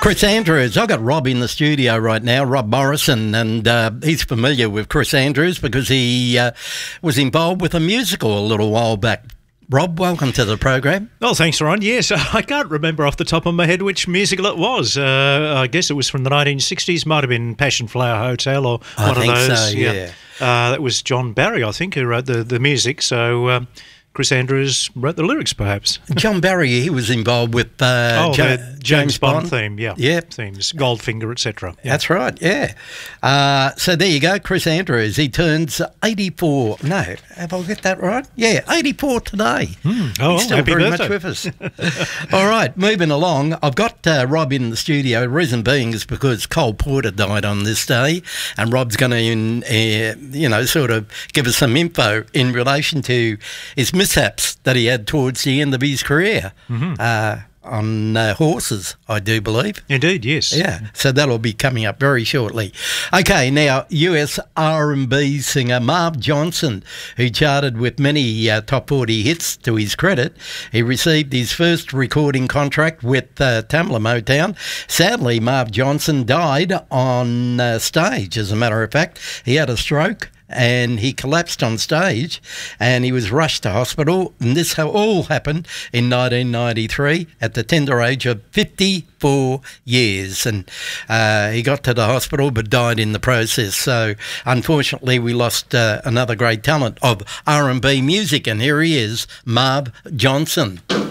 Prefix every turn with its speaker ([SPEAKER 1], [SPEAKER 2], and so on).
[SPEAKER 1] Chris Andrews. I've got Rob in the studio right now, Rob Morrison, and he's familiar with Chris Andrews because he was involved with a musical a little while back. Rob, welcome to the program.
[SPEAKER 2] Oh, thanks, Ron. Yes, I can't remember off the top of my head which musical it was. I guess it was from the 1960s. Might have been Passion Flower Hotel or one of those.
[SPEAKER 1] So, yeah.
[SPEAKER 2] That was John Barry, I think, who wrote the music. So Chris Andrews wrote the lyrics, perhaps.
[SPEAKER 1] John Barry, he was involved with
[SPEAKER 2] the James Bond theme,
[SPEAKER 1] Yep.
[SPEAKER 2] Themes, Goldfinger, etc. Yeah.
[SPEAKER 1] That's right, yeah. So there you go, Chris Andrews. He turns 84. No, have I got that right? Yeah, 84 today.
[SPEAKER 2] Oh,
[SPEAKER 1] He's still
[SPEAKER 2] happy
[SPEAKER 1] very
[SPEAKER 2] birthday.
[SPEAKER 1] much with us. All right, moving along. I've got Rob in the studio. Reason being is because Cole Porter died on this day, and Rob's going to, sort of give us some info in relation to his mishaps that he had towards the end of his career on horses, I do believe.
[SPEAKER 2] Indeed, yes.
[SPEAKER 1] Yeah, so that'll be coming up very shortly. Okay, now US R&B singer Marv Johnson, who charted with many top 40 hits to his credit, he received his first recording contract with Tamla Motown. Sadly, Marv Johnson died on stage, as a matter of fact. He had a stroke and he collapsed on stage and he was rushed to hospital, and this all happened in 1993 at the tender age of 54 years, and he got to the hospital but died in the process. So unfortunately we lost another great talent of R&B music, and here he is, Marv Johnson.